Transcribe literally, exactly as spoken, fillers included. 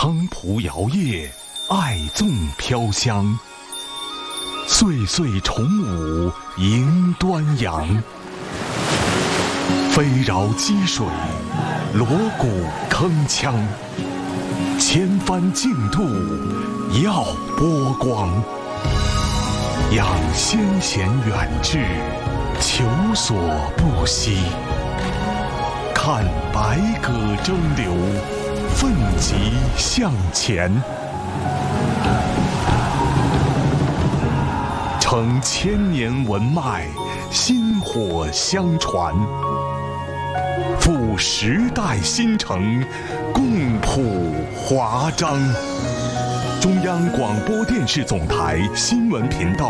菖蒲摇曳，爱纵飘香。岁岁重舞迎端阳。飞饶积水，锣鼓铿锵。千帆竞渡耀波光。仰先贤远志，求索不息。看百舸争流，奋楫向前。承千年文脉，薪火相传。赴时代新城，共谱华章。中央广播电视总台新闻频道。